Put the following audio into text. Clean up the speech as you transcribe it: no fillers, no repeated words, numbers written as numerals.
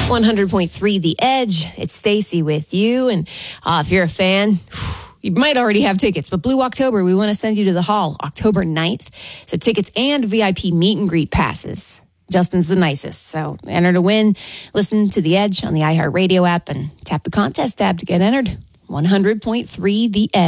100.3 The Edge. It's Stacy with you. And if you're a fan, you might already have tickets. But Blue October, we want to send you to the hall October 9th. So tickets and VIP meet and greet passes. Justin's the nicest. So enter to win. Listen to The Edge on the iHeartRadio app and tap the contest tab to get entered. 100.3 The Edge.